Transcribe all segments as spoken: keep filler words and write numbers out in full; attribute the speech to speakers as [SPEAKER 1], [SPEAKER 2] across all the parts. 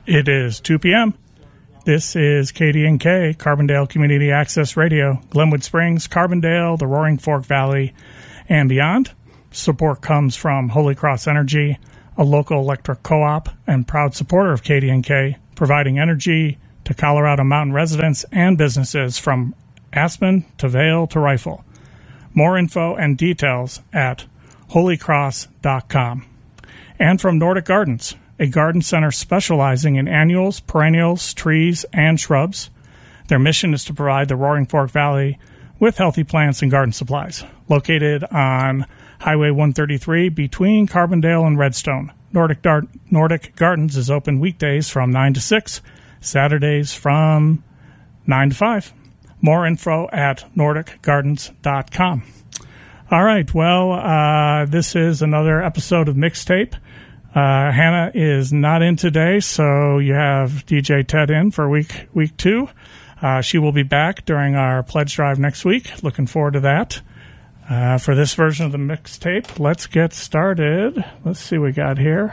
[SPEAKER 1] It is two p.m. This is K D N K, Carbondale Community Access Radio, Glenwood Springs, Carbondale, the Roaring Fork Valley, and beyond. Support comes from Holy Cross Energy, a local electric co-op and proud supporter of K D N K, providing energy to Colorado Mountain residents and businesses from Aspen to Vail to Rifle. More info and details at holy cross dot com. And from Nordic Gardens, a garden center specializing in annuals, perennials, trees, and shrubs. Their mission is to provide the Roaring Fork Valley with healthy plants and garden supplies. Located on Highway one thirty-three between Carbondale and Redstone, Nordic, Dar- Nordic Gardens is open weekdays from nine to six, Saturdays from nine to five. More info at nordic gardens dot com. All right, well, uh, this is another episode of Mixtape. Uh, Hannah is not in today, so you have D J Ted in for week week two. Uh, she will be back during our pledge drive next week. Looking forward to that. Uh, for this version of the mixtape, let's get started. Let's see what we got here.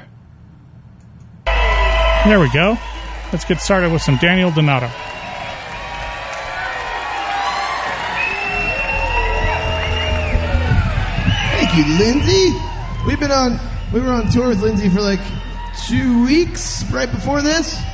[SPEAKER 1] There we go. Let's get started with some Daniel Donato.
[SPEAKER 2] Thank you, Lindsay. We've been on... We were on tour with Lindsay for like two weeks right before this.